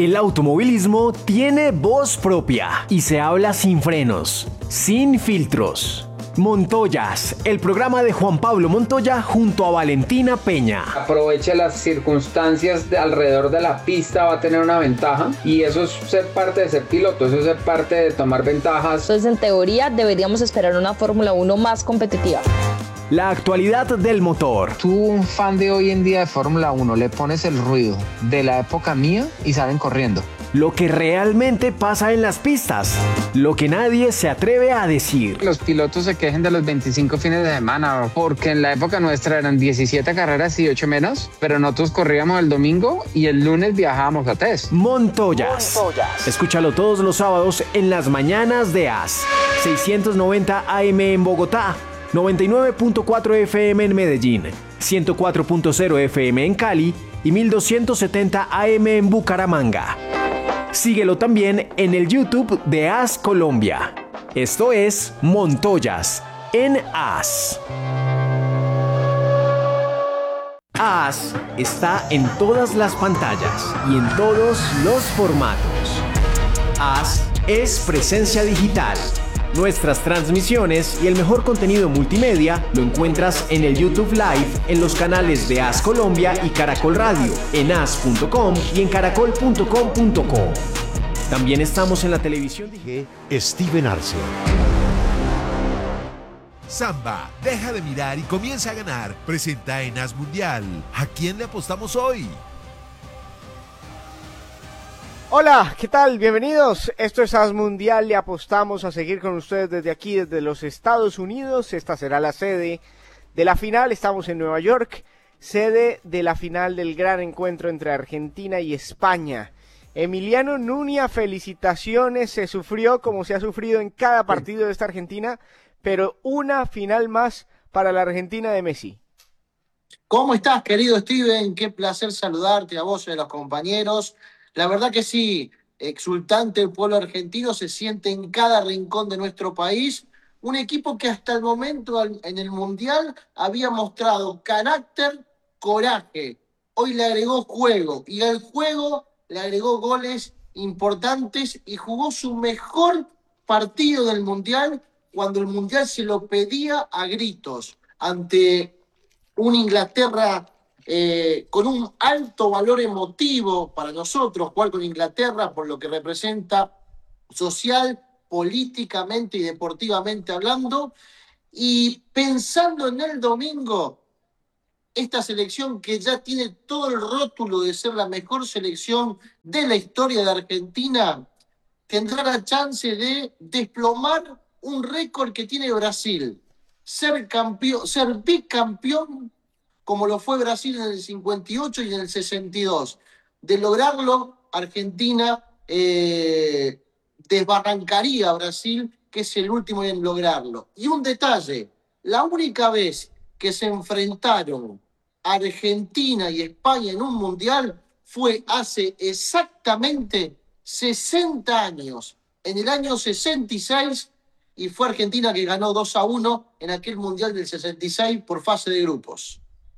El automovilismo tiene voz propia y se habla sin frenos, sin filtros. Montoyas, el programa de Juan Pablo Montoya junto a Valentina Peña. Aproveche las circunstancias alrededor de la pista, va a tener una ventaja y eso es ser parte de ser piloto, eso es ser parte de tomar ventajas. Entonces, en teoría, deberíamos esperar una Fórmula 1 más competitiva. La actualidad del motor. Tú, un fan de hoy en día de Fórmula 1, le pones el ruido de la época mía y salen corriendo. Lo que realmente pasa en las pistas. Lo que nadie se atreve a decir. Los pilotos se quejen de los 25 fines de semana, porque en la época nuestra eran 17 carreras y 8 menos, pero nosotros corríamos el domingo y el lunes viajábamos a test. Montoyas. Escúchalo todos los sábados en las mañanas de AS. 690 AM en Bogotá, 99.4 FM en Medellín, 104.0 FM en Cali y 1270 AM en Bucaramanga. Síguelo también en el YouTube de AS Colombia. Esto es Montoyas en AS. AS está en todas las pantallas y en todos los formatos. AS es presencia digital. Nuestras transmisiones y el mejor contenido multimedia lo encuentras en el YouTube Live, en los canales de AS Colombia y Caracol Radio, en as.com y en caracol.com.co. También estamos en la televisión. Steven Arce. Samba, deja de mirar y comienza a ganar. Presenta en AS Mundial. ¿A quién le apostamos hoy? Hola, ¿qué tal? Bienvenidos. Esto es AS Mundial. Le apostamos a seguir con ustedes desde aquí, desde los Estados Unidos. Esta será la sede de la final. Estamos en Nueva York, sede de la final del gran encuentro entre Argentina y España. Emiliano Nuña, felicitaciones. Se sufrió como se ha sufrido en cada partido de esta Argentina, pero una final más para la Argentina de Messi. ¿Cómo estás, querido Steven? Qué placer saludarte a vos y a los compañeros. La verdad que sí, exultante el pueblo argentino, se siente en cada rincón de nuestro país. Un equipo que hasta el momento en el Mundial había mostrado carácter, coraje. Hoy le agregó juego y al juego le agregó goles importantes y jugó su mejor partido del Mundial cuando el Mundial se lo pedía a gritos ante una Inglaterra con un alto valor emotivo para nosotros, jugar con Inglaterra por lo que representa social, políticamente y deportivamente hablando, y pensando en el domingo, esta selección que ya tiene todo el rótulo de ser la mejor selección de la historia de Argentina, tendrá la chance de desplomar un récord que tiene Brasil, ser bicampeón como lo fue Brasil en el 58 y en el 62. De lograrlo, Argentina desbarrancaría a Brasil, que es el último en lograrlo. Y un detalle, la única vez que se enfrentaron Argentina y España en un mundial fue hace exactamente 60 años, en el año 66, y fue Argentina que ganó 2-1 en aquel mundial del 66 por fase de grupos.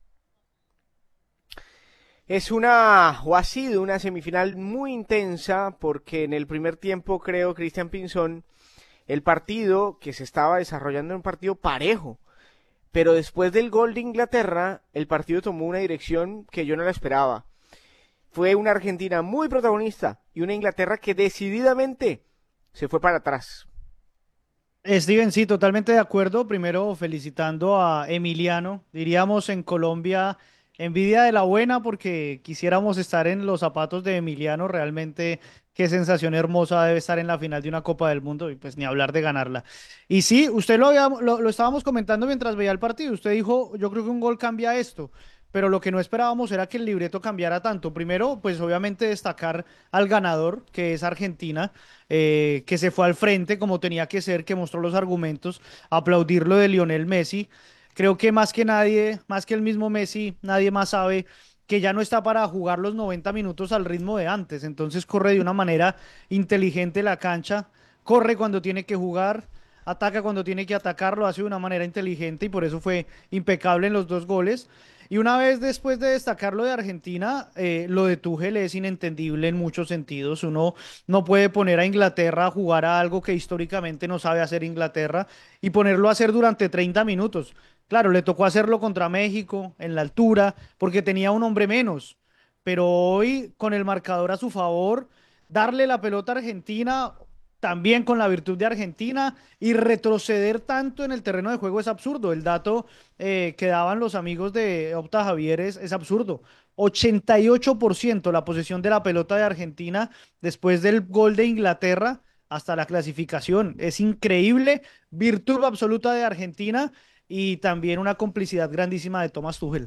Es o ha sido una semifinal muy intensa porque en el primer tiempo, creo, Cristian Pinzón, el partido que se estaba desarrollando era un partido parejo, pero después del gol de Inglaterra, el partido tomó una dirección que yo no la esperaba. Fue una Argentina muy protagonista y una Inglaterra que decididamente se fue para atrás. Steven, sí, totalmente de acuerdo. Primero felicitando a Emiliano, diríamos en Colombia, envidia de la buena, porque quisiéramos estar en los zapatos de Emiliano. Realmente qué sensación hermosa debe estar en la final de una Copa del Mundo, y pues ni hablar de ganarla. Y sí, usted lo estábamos comentando mientras veía el partido. Usted dijo, yo creo que un gol cambia esto, pero lo que no esperábamos era que el libreto cambiara tanto. Primero, pues obviamente destacar al ganador, que es Argentina, que se fue al frente como tenía que ser, que mostró los argumentos, aplaudir lo de Lionel Messi. Creo que más que nadie, más que el mismo Messi, nadie más sabe que ya no está para jugar los 90 minutos al ritmo de antes. Entonces corre de una manera inteligente la cancha, corre cuando tiene que jugar, ataca cuando tiene que atacar, lo hace de una manera inteligente y por eso fue impecable en los dos goles. Y una vez después de destacar lo de Argentina, lo de Tuchel es inentendible en muchos sentidos. Uno no puede poner a Inglaterra a jugar a algo que históricamente no sabe hacer Inglaterra y ponerlo a hacer durante 30 minutos. Claro, le tocó hacerlo contra México en la altura porque tenía un hombre menos, pero hoy con el marcador a su favor, darle la pelota a Argentina, también con la virtud de Argentina, y retroceder tanto en el terreno de juego es absurdo. El dato que daban los amigos de Opta Javier es absurdo. 88% la posesión de la pelota de Argentina después del gol de Inglaterra hasta la clasificación. Es increíble, virtud absoluta de Argentina y también una complicidad grandísima de Thomas Tuchel.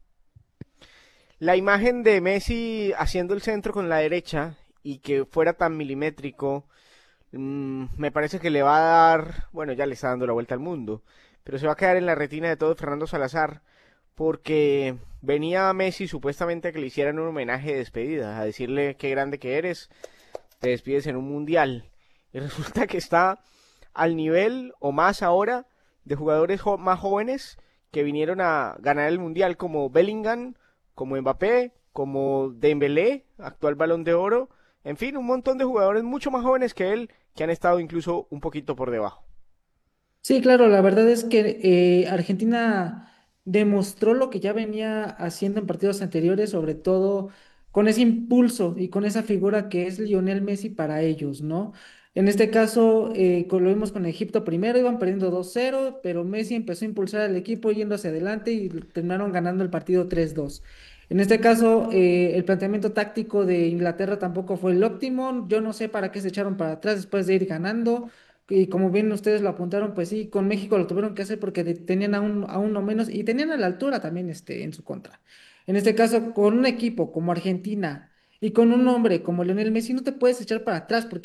La imagen de Messi haciendo el centro con la derecha y que fuera tan milimétrico, me parece que le va a dar, bueno, ya le está dando la vuelta al mundo, pero se va a quedar en la retina de todo Fernando Salazar, porque venía Messi supuestamente a que le hicieran un homenaje de despedida, a decirle qué grande que eres, te despides en un mundial, y resulta que está al nivel o más ahora de jugadores más jóvenes que vinieron a ganar el mundial, como Bellingham, como Mbappé, como Dembélé, actual Balón de Oro, en fin, un montón de jugadores mucho más jóvenes que él que han estado incluso un poquito por debajo. Sí, claro, la verdad es que Argentina demostró lo que ya venía haciendo en partidos anteriores, sobre todo con ese impulso y con esa figura que es Lionel Messi para ellos, ¿no? En este caso, lo vimos con Egipto primero, iban perdiendo 2-0, pero Messi empezó a impulsar al equipo yendo hacia adelante y terminaron ganando el partido 3-2. En este caso, el planteamiento táctico de Inglaterra tampoco fue el óptimo. Yo no sé para qué se echaron para atrás después de ir ganando. Y como bien ustedes lo apuntaron, pues sí, con México lo tuvieron que hacer porque tenían a uno menos y tenían a la altura también en su contra. En este caso, con un equipo como Argentina y con un hombre como Lionel Messi, no te puedes echar para atrás porque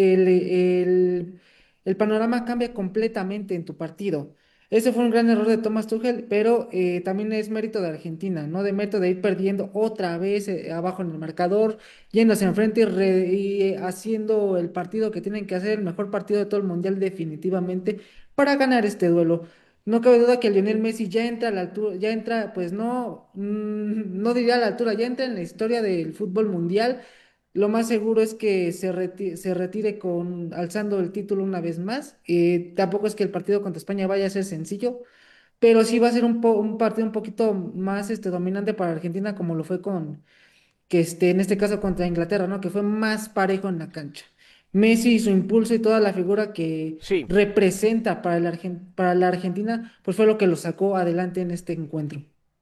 el panorama cambia completamente en tu partido. Ese fue un gran error de Thomas Tuchel, pero también es mérito de Argentina, ¿no? De mérito de ir perdiendo otra vez abajo en el marcador, yéndose enfrente y haciendo el partido que tienen que hacer, el mejor partido de todo el mundial definitivamente, para ganar este duelo. No cabe duda que Lionel Messi ya entra a la altura, ya entra, pues no, no diría a la altura, ya entra en la historia del fútbol mundial. Lo más seguro es que se retire con alzando el título una vez más. Tampoco es que el partido contra España vaya a ser sencillo, pero sí va a ser un partido un poquito más dominante para Argentina, como lo fue en este caso contra Inglaterra, ¿no? Que fue más parejo en la cancha. Messi y su impulso y toda la figura que Sí, representa para para la Argentina, pues fue lo que lo sacó adelante en este encuentro.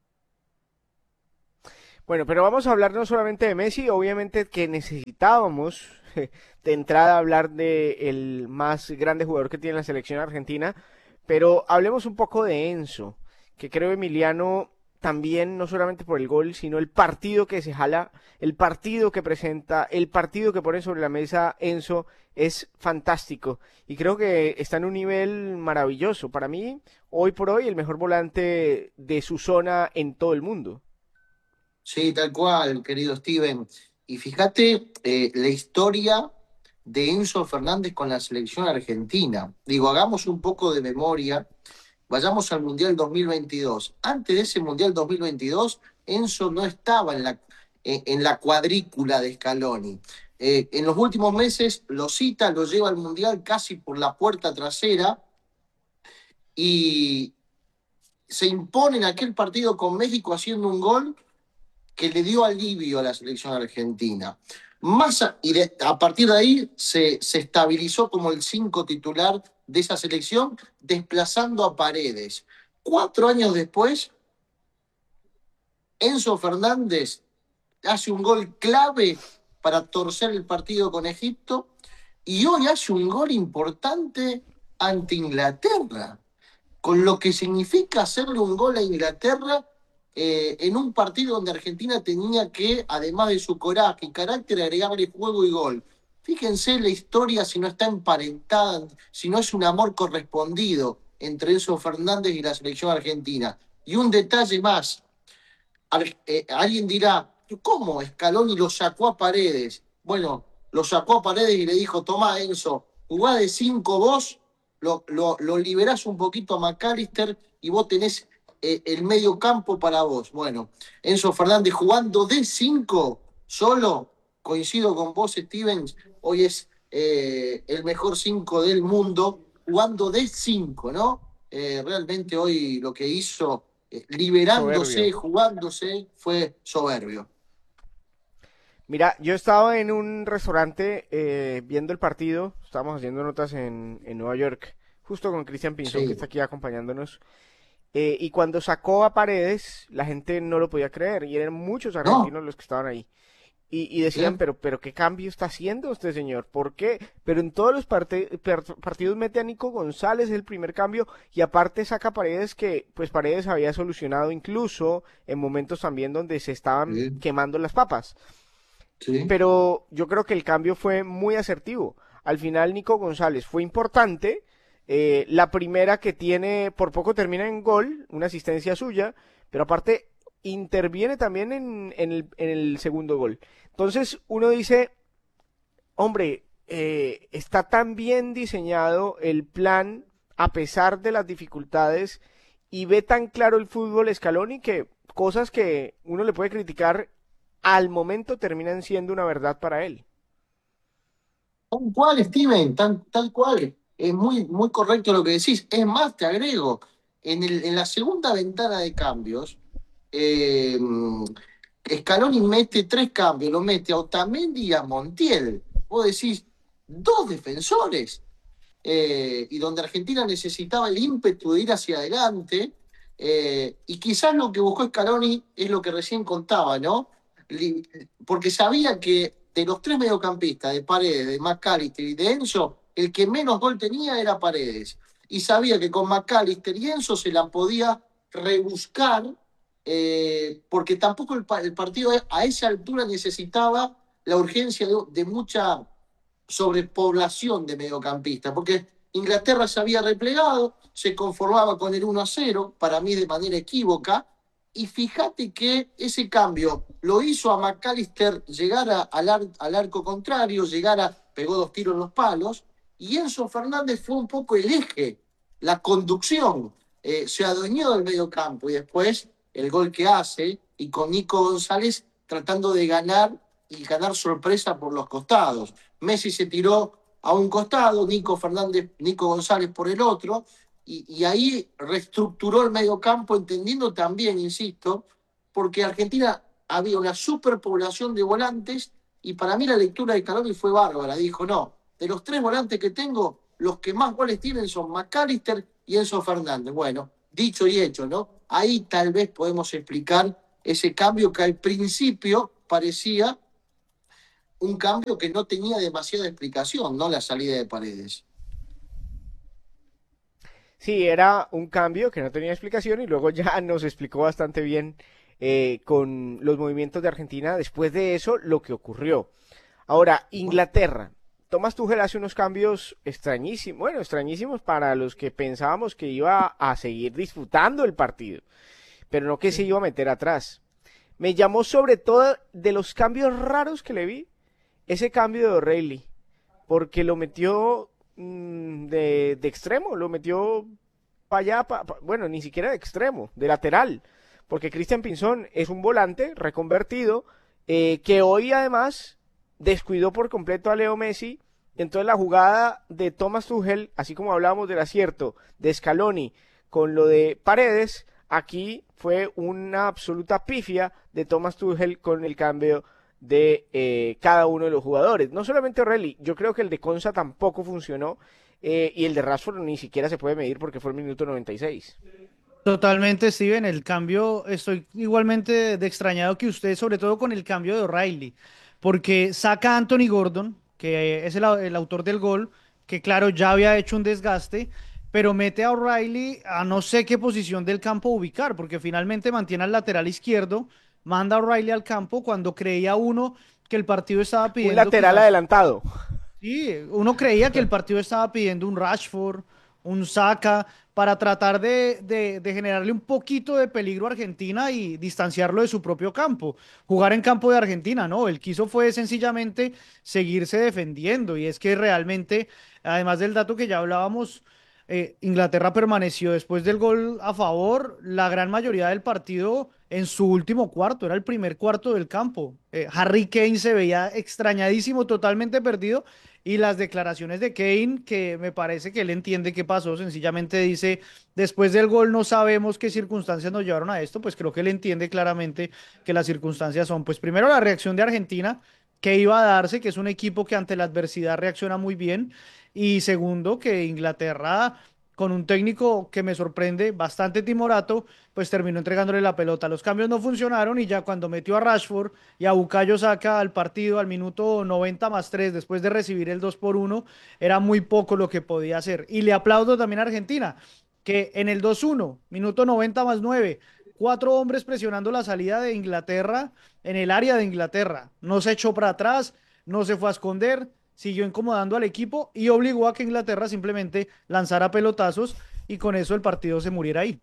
bueno, pero vamos a hablar no solamente de Messi, obviamente que necesitábamos de entrada hablar de el más grande jugador que tiene la selección argentina, pero hablemos un poco de Enzo, que creo Emiliano también, no solamente por el gol, sino el partido que se jala, el partido que presenta, el partido que pone sobre la mesa Enzo es fantástico y creo que está en un nivel maravilloso. Para mí, hoy por hoy, el mejor volante de su zona en todo el mundo. Sí, tal cual, querido Steven. Y fíjate la historia de Enzo Fernández con la selección argentina. Digo, hagamos un poco de memoria, vayamos al Mundial 2022. Antes de ese Mundial 2022, Enzo no estaba en la cuadrícula de Scaloni. En los últimos meses lo cita, lo lleva al Mundial casi por la puerta trasera y se impone en aquel partido con México haciendo un gol que le dio alivio a la selección argentina. A partir de ahí se estabilizó como el 5 titular de esa selección, desplazando a Paredes. 4 años después, Enzo Fernández hace un gol clave para torcer el partido con Egipto y hoy hace un gol importante ante Inglaterra, con lo que significa hacerle un gol a Inglaterra en un partido donde Argentina tenía que, además de su coraje y carácter, agregarle juego y gol. Fíjense la historia, si no está emparentada, si no es un amor correspondido entre Enzo Fernández y la selección argentina. Y un detalle más, alguien dirá, ¿cómo Scaloni lo sacó a Paredes? Bueno, lo sacó a Paredes y le dijo, tomá Enzo, jugá de 5 vos, lo liberás un poquito a McAllister y vos tenés el medio campo para vos? Bueno, Enzo Fernández jugando de 5 solo, coincido con vos, Stevens, hoy es el mejor 5 del mundo, jugando de 5, ¿no? Realmente hoy lo que hizo, liberándose, Soberbio. jugándose, fue soberbio. Mira, yo estaba en un restaurante viendo el partido, estábamos haciendo notas en Nueva York, justo con Cristian Pinzón, que Sí. está aquí acompañándonos. Y cuando sacó a Paredes, la gente no lo podía creer, y eran muchos No, argentinos los que estaban ahí. Y decían, sí. pero ¿qué cambio está haciendo este señor? ¿Por qué? Pero en todos los partidos mete a Nico González el primer cambio, y aparte saca a Paredes, que pues Paredes había solucionado incluso en momentos también donde se estaban Sí, quemando las papas. sí. Pero yo creo que el cambio fue muy asertivo. Al final Nico González fue importante. La primera que tiene, por poco termina en gol, una asistencia suya, pero aparte interviene también en el segundo gol. Entonces uno dice, hombre, está tan bien diseñado el plan a pesar de las dificultades, y ve tan claro el fútbol Scaloni, que cosas que uno le puede criticar al momento terminan siendo una verdad para él. Tal cual, Steven, tal cual. Es muy, muy correcto lo que decís. Es más, te agrego, en la segunda ventana de cambios, eh, Scaloni mete 3 cambios, lo mete a Otamendi y a Montiel. Vos decís, 2 defensores. Y donde Argentina necesitaba el ímpetu de ir hacia adelante. Y quizás lo que buscó Scaloni es lo que recién contaba, ¿no? Porque sabía que de los 3 mediocampistas, de Paredes, de McAllister y de Enzo, el que menos gol tenía era Paredes. Y sabía que con McAllister y Enzo se la podía rebuscar, porque tampoco el partido a esa altura necesitaba la urgencia de mucha sobrepoblación de mediocampistas, porque Inglaterra se había replegado, se conformaba con el 1-0, para mí de manera equívoca, y fíjate que ese cambio lo hizo a McAllister llegar al arco contrario, pegó 2 tiros en los palos, y Enzo Fernández fue un poco el eje, la conducción, se adueñó del mediocampo, y después el gol que hace, y con Nico González tratando de ganar sorpresa por los costados. Messi se tiró a un costado, Nico González por el otro, y ahí reestructuró el mediocampo, entendiendo también, insisto, porque Argentina había una superpoblación de volantes, y para mí la lectura de Scaloni fue bárbara. Dijo, no, de los 3 volantes que tengo, los que más goles tienen son McAllister y Enzo Fernández. Bueno, dicho y hecho, ¿no? Ahí tal vez podemos explicar ese cambio que al principio parecía un cambio que no tenía demasiada explicación, ¿no? La salida de Paredes. Sí, era un cambio que no tenía explicación, y luego ya nos explicó bastante bien con los movimientos de Argentina después de eso lo que ocurrió. Ahora, Inglaterra. Thomas Tuchel hace unos cambios extrañísimos, bueno, extrañísimos para los que pensábamos que iba a seguir disputando el partido, pero no que se iba a meter atrás. Me llamó sobre todo de los cambios raros que le vi, ese cambio de O'Reilly, porque lo metió de extremo, lo metió para allá, bueno, ni siquiera de extremo, de lateral, porque Cristian Pinzón es un volante reconvertido, que hoy además descuidó por completo a Leo Messi. Entonces la jugada de Thomas Tuchel, así como hablábamos del acierto de Scaloni con lo de Paredes, aquí fue una absoluta pifia de Thomas Tuchel con el cambio de cada uno de los jugadores. No solamente O'Reilly, yo creo que el de Consa tampoco funcionó, y el de Rashford ni siquiera se puede medir porque fue el minuto 96. Totalmente, Steven. El cambio, estoy igualmente de extrañado que usted, sobre todo con el cambio de O'Reilly, porque saca a Anthony Gordon, que es el autor del gol, que claro, ya había hecho un desgaste, pero mete a O'Reilly a no sé qué posición del campo ubicar, porque finalmente mantiene al lateral izquierdo, manda a O'Reilly al campo cuando creía uno que el partido estaba Un pidiendo lateral quizás. adelantado. Sí, uno creía que el partido estaba pidiendo un Rashford, un Saka, para tratar de generarle un poquito de peligro a Argentina y distanciarlo de su propio campo. Jugar en campo de Argentina, no, él quiso fue sencillamente seguirse defendiendo, y es que realmente, además del dato que ya hablábamos Inglaterra permaneció después del gol a favor la gran mayoría del partido en su último cuarto, era el primer cuarto del campo. Harry Kane se veía extrañadísimo, totalmente perdido, y las declaraciones de Kane, que me parece que él entiende qué pasó, sencillamente dice, después del gol no sabemos qué circunstancias nos llevaron a esto, pues creo que él entiende claramente que las circunstancias son, pues primero la reacción de Argentina, que iba a darse, que es un equipo que ante la adversidad reacciona muy bien, y segundo, que Inglaterra, con un técnico que me sorprende, bastante timorato, pues terminó entregándole la pelota. Los cambios no funcionaron y ya cuando metió a Rashford y a Bukayo Saka al partido al minuto 90+3, después de recibir el 2-1, era muy poco lo que podía hacer. Y le aplaudo también a Argentina, que en el 2-1, minuto 90+9, 4 hombres presionando la salida de Inglaterra en el área de Inglaterra. No se echó para atrás, no se fue a esconder, siguió incomodando al equipo y obligó a que Inglaterra simplemente lanzara pelotazos y con eso el partido se muriera ahí.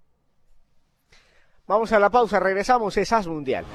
Vamos a la pausa, regresamos, es As Mundial.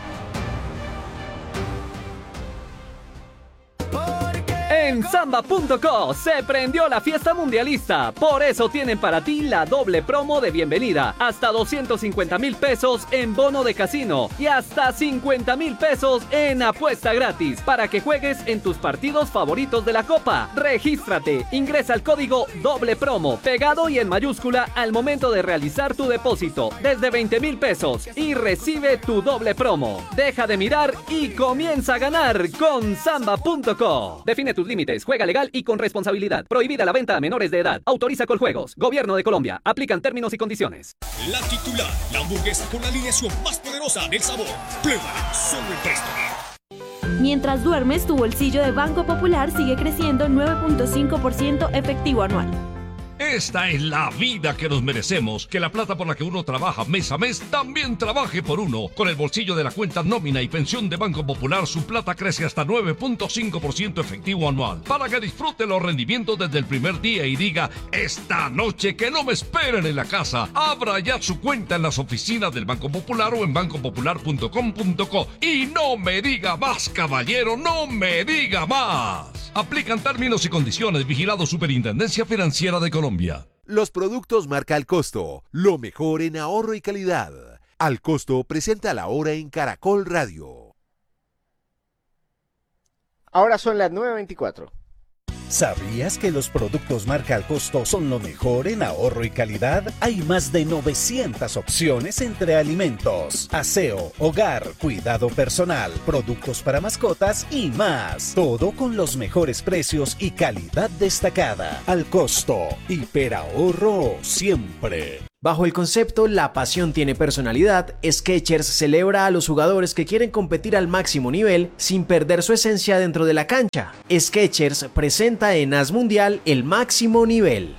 En Samba.co se prendió la fiesta mundialista. Por eso tienen para ti la doble promo de bienvenida. Hasta 250,000 pesos en bono de casino y hasta 50,000 pesos en apuesta gratis para que juegues en tus partidos favoritos de la Copa. Regístrate, ingresa el código doble promo pegado y en mayúscula al momento de realizar tu depósito desde 20,000 pesos y recibe tu doble promo. Deja de mirar y comienza a ganar con Samba.co. Define tus límites, juega legal y con responsabilidad. Prohibida la venta a menores de edad. Autoriza Coljuegos. Gobierno de Colombia. Aplican términos y condiciones. La titular, la hamburguesa con la alineación más poderosa del sabor. Pruébala, solo en Presto. Mientras duermes, tu bolsillo de Banco Popular sigue creciendo 9.5% efectivo anual. Esta es la vida que nos merecemos, que la plata por la que uno trabaja mes a mes también trabaje por uno. Con el bolsillo de la cuenta nómina y pensión de Banco Popular, su plata crece hasta 9.5% efectivo anual, para que disfrute los rendimientos desde el primer día y diga, esta noche que no me esperen en la casa. Abra ya su cuenta en las oficinas del Banco Popular o en bancopopular.com.co. Y no me diga más, caballero, no me diga más. Aplican términos y condiciones. Vigilado Superintendencia Financiera de Colombia. Los productos marca Al Costo, lo mejor en ahorro y calidad. Al Costo presenta la hora en Caracol Radio. Ahora son las 9:24. ¿Sabías que los productos marca Al Costo son lo mejor en ahorro y calidad? Hay más de 900 opciones entre alimentos, aseo, hogar, cuidado personal, productos para mascotas y más. Todo con los mejores precios y calidad destacada. Al Costo, hiperahorro siempre. Bajo el concepto La pasión tiene personalidad, Skechers celebra a los jugadores que quieren competir al máximo nivel sin perder su esencia dentro de la cancha. Skechers presenta en As Mundial el máximo nivel.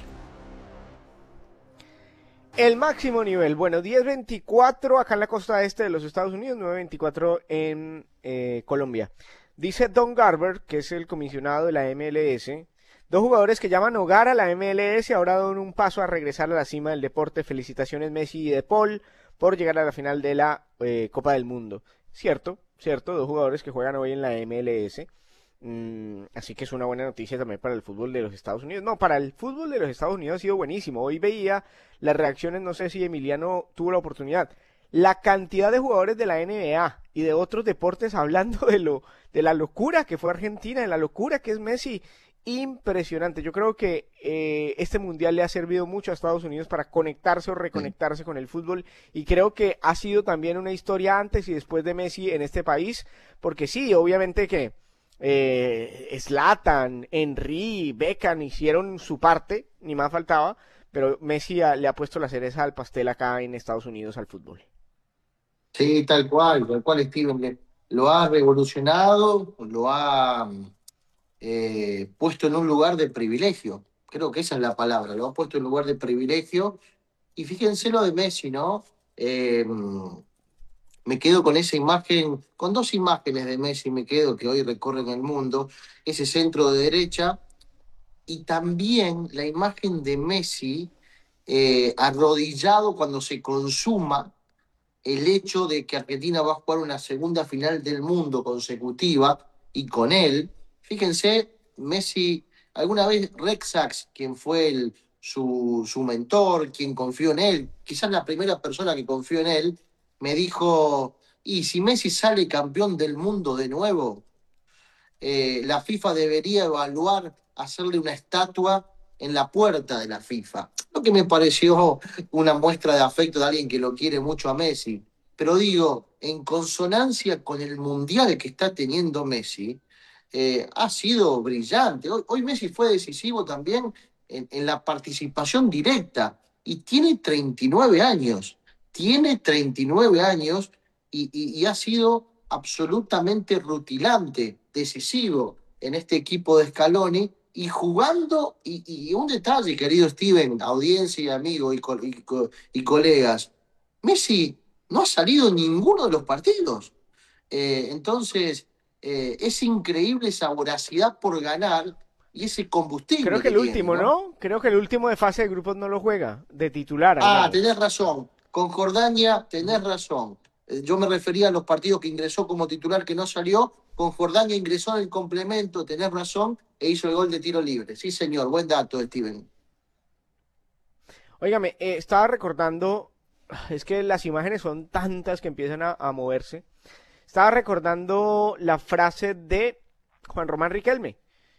El máximo nivel, bueno, 10:24 acá en la costa este de los Estados Unidos, 9:24 en Colombia. Dice Don Garber, que es el comisionado de la MLS, dos jugadores que llaman hogar a la MLS ahora dan un paso a regresar a la cima del deporte. Felicitaciones Messi y De Paul por llegar a la final de la Copa del Mundo. Cierto, dos jugadores que juegan hoy en la MLS. Así que es una buena noticia también para el fútbol de los Estados Unidos. No, para el fútbol de los Estados Unidos ha sido buenísimo. Hoy veía las reacciones, no sé si Emiliano tuvo la oportunidad. La cantidad de jugadores de la NBA y de otros deportes hablando de la locura que fue Argentina, de la locura que es Messi. Impresionante. Yo creo que este mundial le ha servido mucho a Estados Unidos para conectarse o reconectarse con el fútbol, y creo que ha sido también una historia antes y después de Messi en este país, porque sí, obviamente que Zlatan, Henry, Beckham hicieron su parte, ni más faltaba, pero Messi le ha puesto la cereza al pastel acá en Estados Unidos al fútbol. Sí, tal cual, Steven lo ha revolucionado, lo ha puesto en un lugar de privilegio. Creo que esa es la palabra, lo ha puesto en un lugar de privilegio. Y fíjense lo de Messi, ¿no? Me quedo con esa imagen, con dos imágenes de Messi me quedo que hoy recorren el mundo, ese centro de derecha y también la imagen de Messi arrodillado cuando se consuma el hecho de que Argentina va a jugar una segunda final del mundo consecutiva, y con él, fíjense, Messi, alguna vez Rex Sachs, quien fue el su mentor, quien confió en él, quizás la primera persona que confió en él, me dijo, y si Messi sale campeón del mundo de nuevo, la FIFA debería evaluar hacerle una estatua en la puerta de la FIFA. Lo que me pareció una muestra de afecto de alguien que lo quiere mucho a Messi. Pero digo, en consonancia con el mundial que está teniendo Messi, ha sido brillante. Hoy Messi fue decisivo también en la participación directa y tiene 39 años. Tiene 39 años y ha sido absolutamente rutilante, decisivo en este equipo de Scaloni y jugando, y un detalle, querido Steven, audiencia y amigos y colegas, Messi no ha salido en ninguno de los partidos. Entonces, es increíble esa voracidad por ganar y ese combustible. Creo que el último, ¿no? Creo que el último de fase de grupos no lo juega, de titular. Tenés razón. Con Jordania tenés razón. Yo me refería a los partidos que ingresó como titular que no salió. Con Jordania ingresó en el complemento, tenés razón, e hizo el gol de tiro libre. Sí, señor, buen dato, Steven. Óigame, estaba recordando, es que las imágenes son tantas que empiezan a moverse. Estaba recordando la frase de Juan Román Riquelme.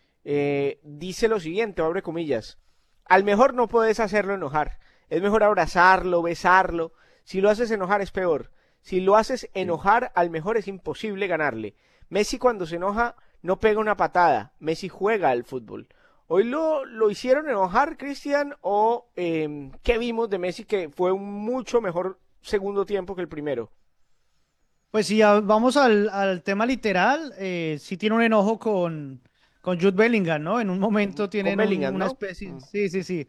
Dice lo siguiente, abre comillas, al mejor no puedes hacerlo enojar, es mejor abrazarlo, besarlo, si lo haces enojar es peor, si lo haces enojar al mejor es imposible ganarle. Messi cuando se enoja no pega una patada, Messi juega al fútbol. ¿Hoy lo hicieron enojar, Cristian, o qué vimos de Messi que fue un mucho mejor segundo tiempo que el primero? Pues si vamos al tema literal, sí tiene un enojo con Jude Bellingham, ¿no? En un momento tienen Bellingham, una ¿no? especie... Sí.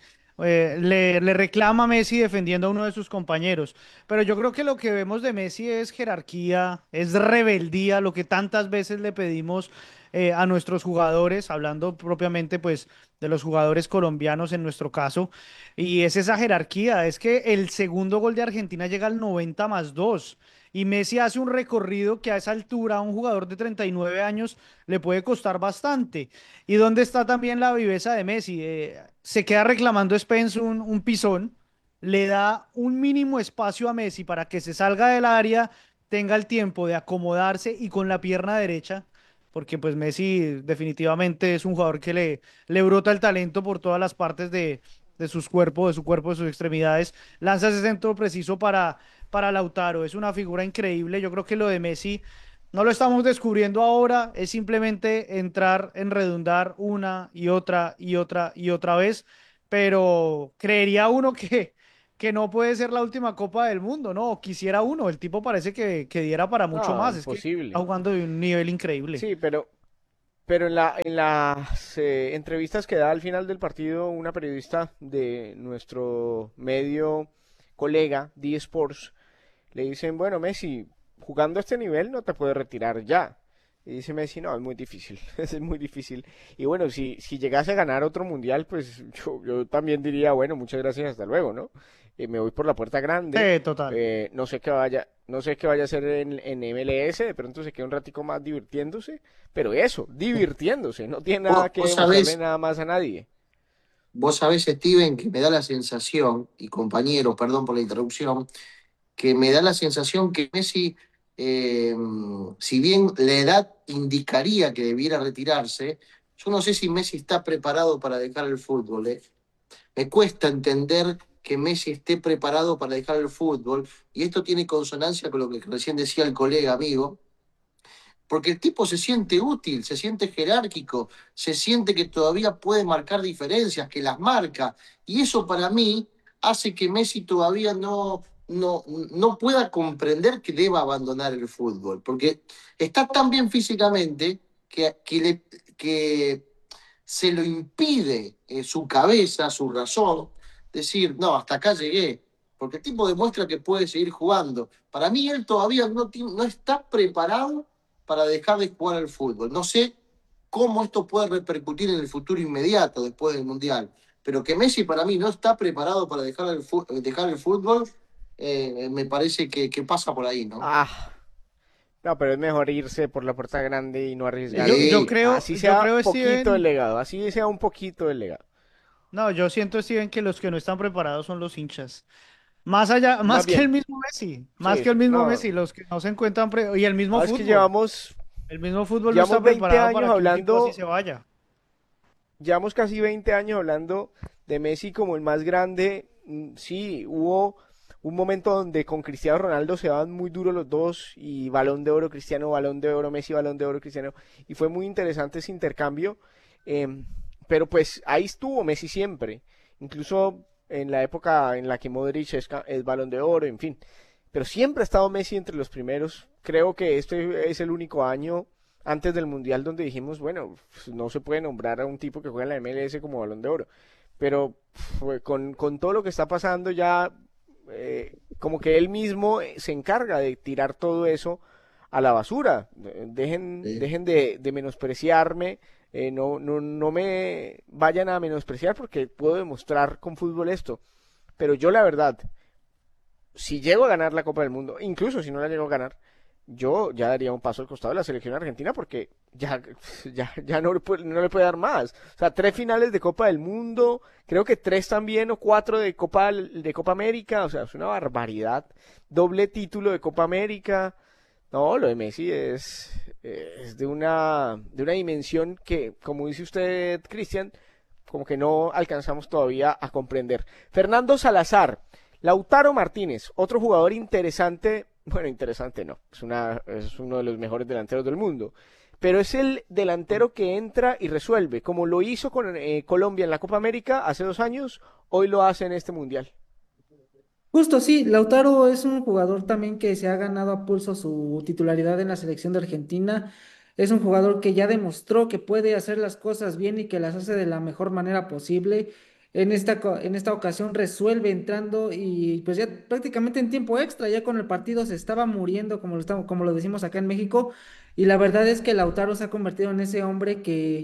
Le reclama a Messi defendiendo a uno de sus compañeros. Pero yo creo que lo que vemos de Messi es jerarquía, es rebeldía, lo que tantas veces le pedimos a nuestros jugadores, hablando propiamente pues de los jugadores colombianos en nuestro caso. Y es esa jerarquía, es que el segundo gol de Argentina llega al 90+2. Y Messi hace un recorrido que a esa altura a un jugador de 39 años le puede costar bastante. ¿Y dónde está también la viveza de Messi? Se queda reclamando Spence un pisón, le da un mínimo espacio a Messi para que se salga del área, tenga el tiempo de acomodarse y con la pierna derecha, porque pues Messi definitivamente es un jugador que le brota el talento por todas las partes de su cuerpo, de sus extremidades, lanza ese centro preciso para Lautaro, es una figura increíble. Yo creo que lo de Messi no lo estamos descubriendo ahora, es simplemente entrar en redundar una y otra vez, pero creería uno que no puede ser la última Copa del Mundo, ¿no? O quisiera uno, el tipo parece que diera para mucho más, es imposible. que está jugando de un nivel increíble. Sí, pero en las entrevistas que da al final del partido una periodista de nuestro medio colega, D Sports, le dicen, bueno, Messi, jugando a este nivel no te puedes retirar ya. Y dice Messi, no, es muy difícil, es muy difícil. Y bueno, si llegase a ganar otro mundial, pues yo también diría, bueno, muchas gracias, hasta luego, ¿no? Me voy por la puerta grande. Total. No sé qué vaya a hacer en MLS, de pronto se queda un ratico más divirtiéndose, pero eso, divirtiéndose, no tiene nada que demostrarle nada más a nadie. Vos sabés, Steven, que me da la sensación, y compañeros, perdón por la interrupción, que me da la sensación que Messi, si bien la edad indicaría que debiera retirarse, yo no sé si Messi está preparado para dejar el fútbol. Me cuesta entender que Messi esté preparado para dejar el fútbol, y esto tiene consonancia con lo que recién decía el colega amigo, porque el tipo se siente útil, se siente jerárquico, se siente que todavía puede marcar diferencias, que las marca, y eso para mí hace que Messi todavía no pueda comprender que deba abandonar el fútbol, porque está tan bien físicamente que se lo impide su cabeza, su razón, decir, no, hasta acá llegué, porque el tipo demuestra que puede seguir jugando. Para mí él todavía no está preparado para dejar de jugar al fútbol. No sé cómo esto puede repercutir en el futuro inmediato después del Mundial, pero que Messi para mí no está preparado para dejar el fútbol, me parece que pasa por ahí, ¿no? No, pero es mejor irse por la puerta grande y no arriesgar. Yo creo, así sea Steven, poquito del legado, así sea un poquito del legado. No, yo siento, Steven, que los que no están preparados son los hinchas. Más allá, Más más que el bien. mismo Messi, más Sí, que el mismo no. Messi, los que no se encuentran y el mismo Ah, es que fútbol. El mismo fútbol no está llevamos 20 preparado años para que un tipo así hablando, se vaya. llevamos casi 20 años hablando de Messi como el más grande. Sí, hubo un momento donde con Cristiano Ronaldo se daban muy duros los dos y Balón de Oro Cristiano, Balón de Oro Messi, Balón de Oro Cristiano. Y fue muy interesante ese intercambio. Pero pues ahí estuvo Messi siempre. Incluso en la época en la que Modric es Balón de Oro, en fin. Pero siempre ha estado Messi entre los primeros. Creo que este es el único año antes del Mundial donde dijimos, bueno, pues, no se puede nombrar a un tipo que juega en la MLS como Balón de Oro. Pero con todo lo que está pasando ya, como que él mismo se encarga de tirar todo eso a la basura. Dejen de menospreciarme. No me vayan a menospreciar porque puedo demostrar con fútbol esto. Pero yo la verdad, si llego a ganar la Copa del Mundo, incluso si no la llego a ganar, yo ya daría un paso al costado de la selección argentina porque ya no le puede dar más. O sea, 3 finales de Copa del Mundo, creo que 3 también o 4 de Copa América, o sea, es una barbaridad. Doble título de Copa América. No, lo de Messi es de una dimensión que, como dice usted, Cristian, como que no alcanzamos todavía a comprender. Fernando Salazar, Lautaro Martínez, otro jugador interesante, bueno, interesante no, es uno de los mejores delanteros del mundo, pero es el delantero que entra y resuelve, como lo hizo con Colombia en la Copa América hace 2 años, hoy lo hace en este Mundial. Justo sí, Lautaro es un jugador también que se ha ganado a pulso su titularidad en la selección de Argentina. Es un jugador que ya demostró que puede hacer las cosas bien y que las hace de la mejor manera posible. En esta ocasión resuelve entrando y pues ya prácticamente en tiempo extra, ya con el partido se estaba muriendo, como lo decimos acá en México. Y la verdad es que Lautaro se ha convertido en ese hombre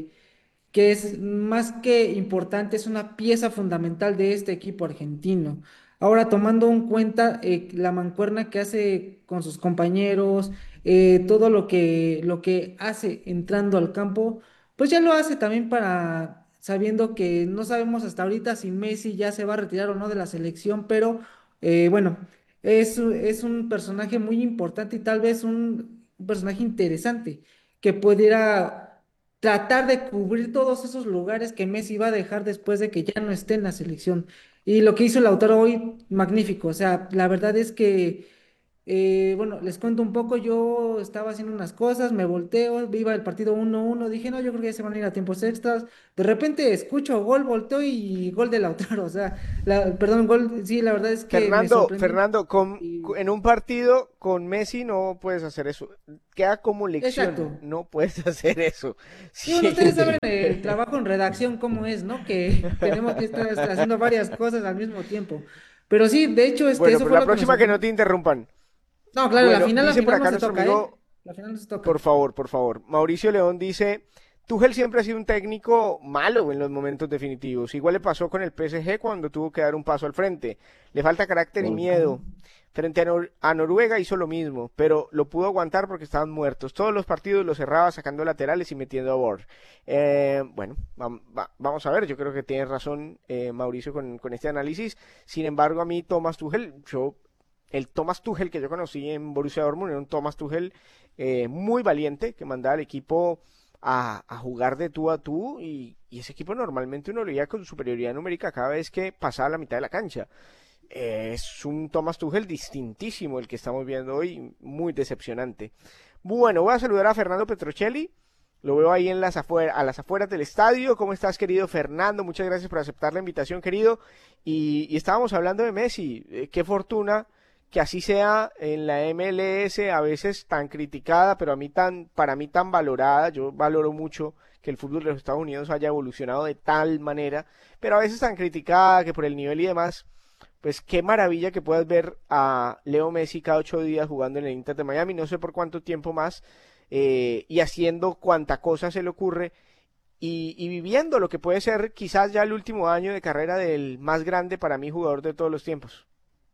que es más que importante, es una pieza fundamental de este equipo argentino. Ahora, tomando en cuenta la mancuerna que hace con sus compañeros, todo lo que hace entrando al campo, pues ya lo hace también para, sabiendo que no sabemos hasta ahorita si Messi ya se va a retirar o no de la selección, pero bueno, es un personaje muy importante y tal vez un personaje interesante que pudiera tratar de cubrir todos esos lugares que Messi va a dejar después de que ya no esté en la selección. Y lo que hizo Lautaro hoy, magnífico. O sea, la verdad es que, bueno, les cuento un poco, yo estaba haciendo unas cosas, me volteo, iba el partido 1-1, dije, no, yo creo que ya se van a ir a tiempos extras. De repente escucho gol, volteo y gol de Lautaro. O sea, perdón, gol, sí, la verdad es que me sorprendió. Fernando, en un partido con Messi no puedes hacer eso. Queda como lección. Exacto. No puedes hacer eso. Sí, bueno, ustedes saben el trabajo en redacción cómo es, ¿no? Que tenemos que estar haciendo varias cosas al mismo tiempo. Pero sí, de hecho, Bueno, eso pero fue la lo que me próxima que no sorprendió. te interrumpan. No, claro, Bueno, la dice por final acá no se nuestro toca, amigo, ¿eh? La final no se toca. por favor. Mauricio León dice, Tuchel siempre ha sido un técnico malo en los momentos definitivos. Igual le pasó con el PSG cuando tuvo que dar un paso al frente. Le falta carácter y miedo. Frente a Noruega hizo lo mismo, pero lo pudo aguantar porque estaban muertos. Todos los partidos los cerraba sacando laterales y metiendo a Bord. Bueno, vamos a ver, yo creo que tiene razón Mauricio con este análisis. Sin embargo, a mí Thomas Tuchel, el Thomas Tuchel que yo conocí en Borussia Dortmund era un Thomas Tuchel muy valiente, que mandaba al equipo a jugar de tú a tú y ese equipo normalmente uno lo veía con superioridad numérica cada vez que pasaba la mitad de la cancha. Es un Thomas Tuchel distintísimo el que estamos viendo hoy, muy decepcionante. Bueno, voy a saludar a Fernando Petrocelli, lo veo ahí a las afueras del estadio. ¿Cómo estás, querido Fernando? Muchas gracias por aceptar la invitación, querido. Y estábamos hablando de Messi, qué fortuna que así sea en la MLS, a veces tan criticada, pero para mí tan valorada. Yo valoro mucho que el fútbol de los Estados Unidos haya evolucionado de tal manera, pero a veces tan criticada que por el nivel y demás. Pues qué maravilla que puedas ver a Leo Messi cada 8 días jugando en el Inter de Miami, no sé por cuánto tiempo más, y haciendo cuanta cosa se le ocurre, y viviendo lo que puede ser quizás ya el último año de carrera del más grande para mí jugador de todos los tiempos.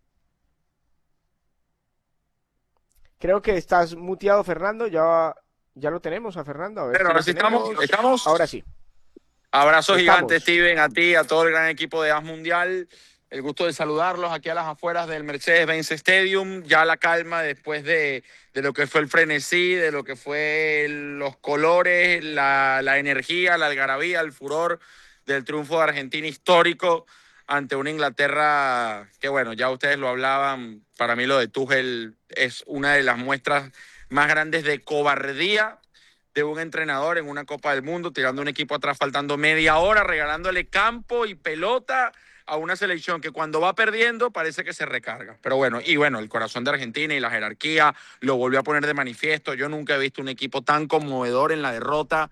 Creo que estás muteado, Fernando, ya lo tenemos a Fernando. A ver Pero si lo así tenemos. estamos. Ahora sí. Abrazo gigante, Steven, a ti, a todo el gran equipo de AS Mundial. El gusto de saludarlos aquí a las afueras del Mercedes-Benz Stadium. Ya la calma después de lo que fue el frenesí, de lo que fue los colores, la energía, la algarabía, el furor del triunfo de Argentina histórico ante una Inglaterra que, bueno, ya ustedes lo hablaban. Para mí lo de Tuchel es una de las muestras más grandes de cobardía de un entrenador en una Copa del Mundo, tirando un equipo atrás faltando media hora, regalándole campo y pelota a una selección que cuando va perdiendo parece que se recarga. Pero bueno, el corazón de Argentina y la jerarquía lo volvió a poner de manifiesto. Yo nunca he visto un equipo tan conmovedor en la derrota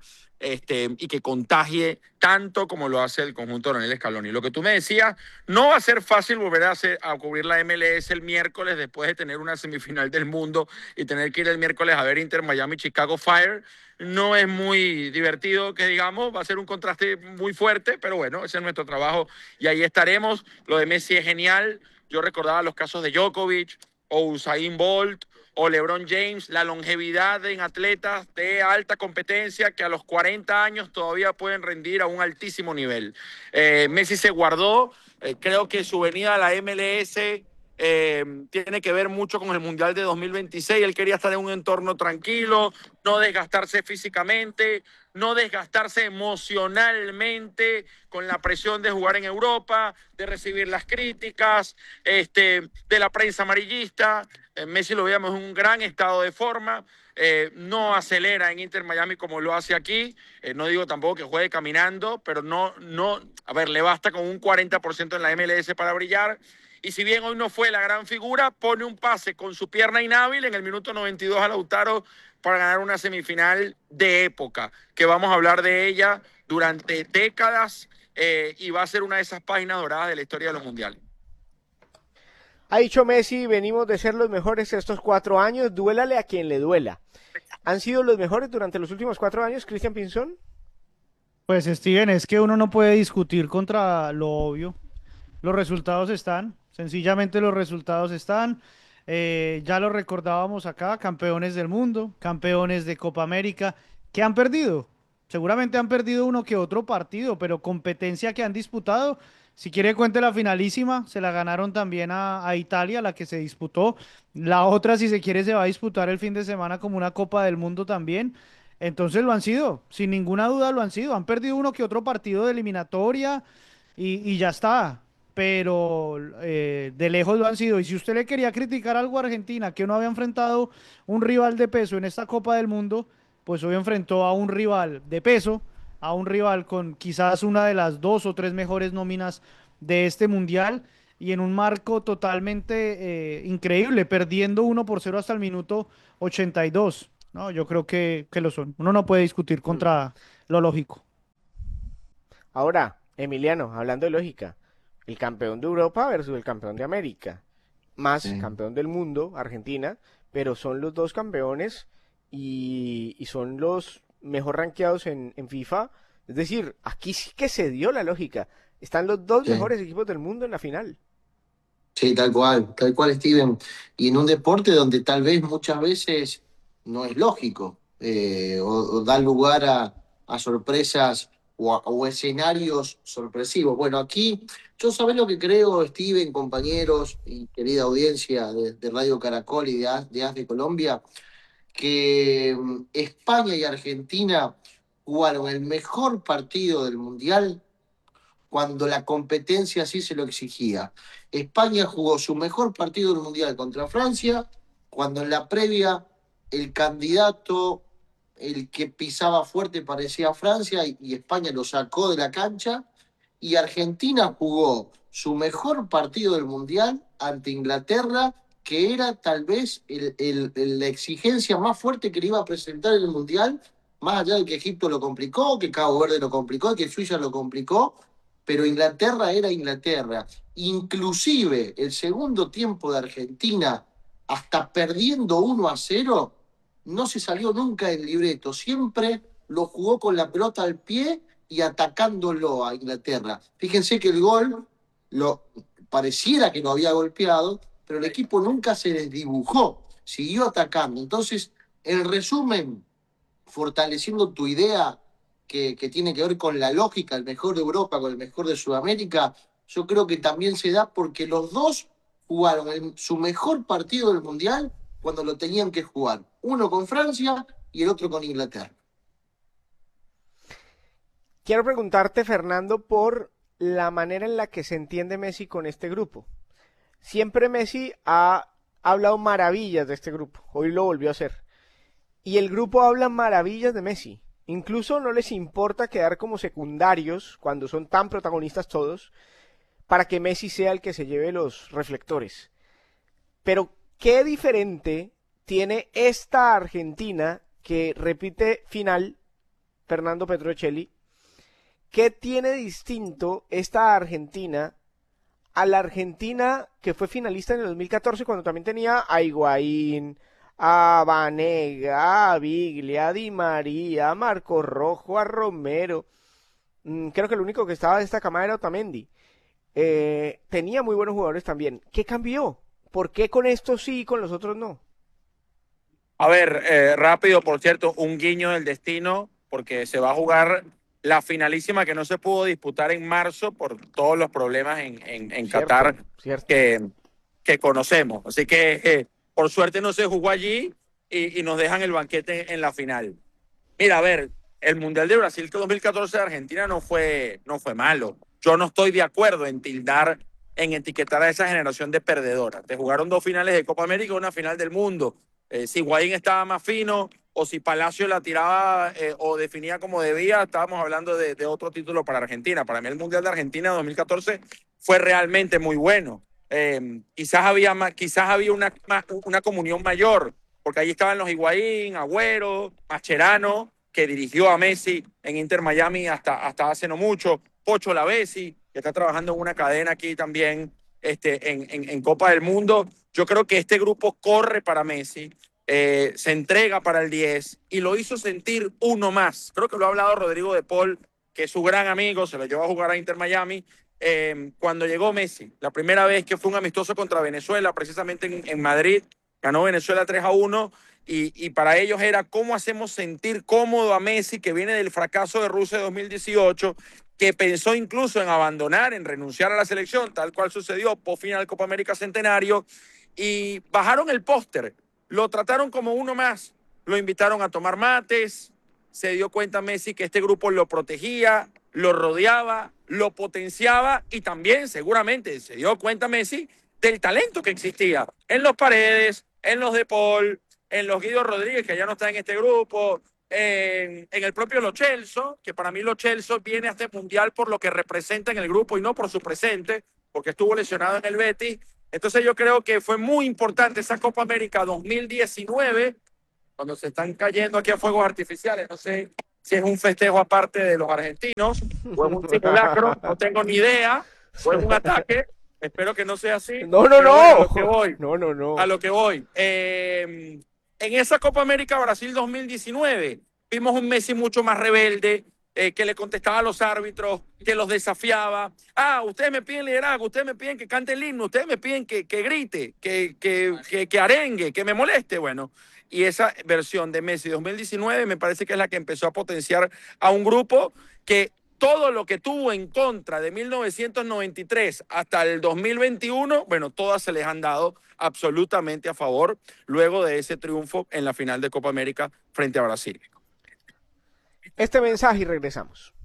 y que contagie tanto como lo hace el conjunto de Lionel Scaloni. Lo que tú me decías, no va a ser fácil volver a cubrir la MLS el miércoles después de tener una semifinal del mundo y tener que ir el miércoles a ver Inter Miami Chicago Fire. No es muy divertido, que digamos, va a ser un contraste muy fuerte, pero bueno, ese es nuestro trabajo y ahí estaremos. Lo de Messi es genial. Yo recordaba los casos de Djokovic o Usain Bolt o LeBron James, la longevidad en atletas de alta competencia que a los 40 años todavía pueden rendir a un altísimo nivel. Messi se guardó, creo que su venida a la MLS tiene que ver mucho con el Mundial de 2026. Él quería estar en un entorno tranquilo, no desgastarse físicamente, no desgastarse emocionalmente con la presión de jugar en Europa, de recibir las críticas de la prensa amarillista. Messi lo veíamos en un gran estado de forma, no acelera en Inter Miami como lo hace aquí. No digo tampoco que juegue caminando, pero le basta con un 40% en la MLS para brillar. Y si bien hoy no fue la gran figura, pone un pase con su pierna inhábil en el minuto 92 a Lautaro para ganar una semifinal de época, que vamos a hablar de ella durante décadas y va a ser una de esas páginas doradas de la historia de los mundiales. Ha dicho Messi, venimos de ser los mejores estos 4 años, duélale a quien le duela. ¿Han sido los mejores durante los últimos 4 años, Cristian Pinzón? Pues Steven, es que uno no puede discutir contra lo obvio. Los resultados están, sencillamente los resultados están. Ya lo recordábamos acá, campeones del mundo, campeones de Copa América, que han perdido. Seguramente han perdido uno que otro partido, pero competencia que han disputado. Si quiere cuente la finalísima, se la ganaron también a Italia, la que se disputó. La otra, si se quiere, se va a disputar el fin de semana como una Copa del Mundo también. Entonces lo han sido, sin ninguna duda lo han sido. Han perdido uno que otro partido de eliminatoria y ya está. Pero de lejos lo han sido. Y si usted le quería criticar algo a Argentina, que no había enfrentado un rival de peso en esta Copa del Mundo, pues hoy enfrentó a un rival de peso, a un rival con quizás una de las 2 o 3 mejores nóminas de este mundial y en un marco totalmente increíble, perdiendo 1-0 hasta el minuto 82. No, yo creo que lo son. Uno no puede discutir contra lo lógico. Ahora, Emiliano, hablando de lógica, el campeón de Europa versus el campeón de América, más campeón del mundo, Argentina, pero son los dos campeones y son los mejor rankeados en FIFA. Es decir, aquí sí que se dio la lógica. Están los dos mejores equipos del mundo en la final. Sí, tal cual, Steven. Y en un deporte donde tal vez muchas veces no es lógico o da lugar a sorpresas o escenarios sorpresivos. Bueno, aquí yo sabés lo que creo, Steven, compañeros y querida audiencia de Radio Caracol y de AS de Colombia, que España y Argentina jugaron el mejor partido del Mundial cuando la competencia así se lo exigía. España jugó su mejor partido del Mundial contra Francia, cuando en la previa el candidato, el que pisaba fuerte parecía Francia y España lo sacó de la cancha, y Argentina jugó su mejor partido del Mundial ante Inglaterra, que era tal vez la exigencia más fuerte que le iba a presentar en el Mundial, más allá de que Egipto lo complicó, que Cabo Verde lo complicó, que Suiza lo complicó, pero Inglaterra era Inglaterra. Inclusive el segundo tiempo de Argentina, hasta perdiendo 1-0, no se salió nunca del libreto, siempre lo jugó con la pelota al pie y atacándolo a Inglaterra. Fíjense que el gol pareciera que lo había golpeado, pero el equipo nunca se desdibujó, siguió atacando. Entonces, en resumen, fortaleciendo tu idea, que tiene que ver con la lógica, el mejor de Europa con el mejor de Sudamérica, yo creo que también se da porque los dos jugaron su mejor partido del Mundial cuando lo tenían que jugar. Uno con Francia y el otro con Inglaterra. Quiero preguntarte, Fernando, por la manera en la que se entiende Messi con este grupo. Siempre Messi ha hablado maravillas de este grupo, hoy lo volvió a hacer. Y el grupo habla maravillas de Messi. Incluso no les importa quedar como secundarios cuando son tan protagonistas todos, para que Messi sea el que se lleve los reflectores. Pero, ¿qué diferente tiene esta Argentina que repite final, Fernando Petrocelli? ¿Qué tiene distinto esta Argentina a la Argentina que fue finalista en el 2014 cuando también tenía a Higuaín, a Vanega, a Biglia, a Di María, a Marco Rojo, a Romero? Creo que el único que estaba de esta camada era Otamendi. Tenía muy buenos jugadores también. ¿Qué cambió? ¿Por qué con estos sí y con los otros no? A ver, rápido, por cierto, un guiño del destino, porque se va a jugar la finalísima que no se pudo disputar en marzo por todos los problemas en Qatar que conocemos. Así que, por suerte, no se jugó allí y nos dejan el banquete en la final. Mira, a ver, el Mundial de Brasil 2014 de Argentina no fue malo. Yo no estoy de acuerdo en etiquetar a esa generación de perdedoras. Te jugaron 2 finales de Copa América y una final del mundo. Si Higuaín estaba más fino o si Palacio la tiraba o definía como debía, estábamos hablando de otro título para Argentina. Para mí el Mundial de Argentina 2014 fue realmente muy bueno. Quizás había una comunión mayor, porque ahí estaban los Higuaín, Agüero, Mascherano, que dirigió a Messi en Inter Miami hasta hace no mucho, Pocho Lavezzi, que está trabajando en una cadena aquí también en Copa del Mundo. Yo creo que este grupo corre para Messi, se entrega para el 10 y lo hizo sentir uno más. Creo que lo ha hablado Rodrigo de Paul, que es su gran amigo, se lo llevó a jugar a Inter Miami. Cuando llegó Messi, la primera vez que fue un amistoso contra Venezuela, precisamente en Madrid, ganó Venezuela 3-1, y para ellos era cómo hacemos sentir cómodo a Messi, que viene del fracaso de Rusia de 2018, que pensó incluso en abandonar, en renunciar a la selección, tal cual sucedió post final Copa América Centenario, y bajaron el póster, lo trataron como uno más, lo invitaron a tomar mates, se dio cuenta Messi que este grupo lo protegía, lo rodeaba, lo potenciaba, y también seguramente se dio cuenta Messi del talento que existía en los Paredes, en los De Paul, en los Guido Rodríguez, que ya no está en este grupo, en el propio Lo Celso, que para mí Lo Celso viene a este mundial por lo que representa en el grupo y no por su presente, porque estuvo lesionado en el Betis. Entonces yo creo que fue muy importante esa Copa América 2019, cuando se están cayendo aquí a fuegos artificiales. No sé si es un festejo aparte de los argentinos, o es un simulacro, no tengo ni idea, o es un ataque. Espero que no sea así. No. A lo que voy. No. A lo que voy. En esa Copa América Brasil 2019 vimos un Messi mucho más rebelde, que le contestaba a los árbitros, que los desafiaba. Ustedes me piden liderazgo, ustedes me piden que cante el himno, ustedes me piden que grite, que arengue, que me moleste. Bueno, y esa versión de Messi 2019 me parece que es la que empezó a potenciar a un grupo que todo lo que tuvo en contra de 1993 hasta el 2021, bueno, todas se les han dado absolutamente a favor luego de ese triunfo en la final de Copa América frente a Brasil. Este mensaje y regresamos.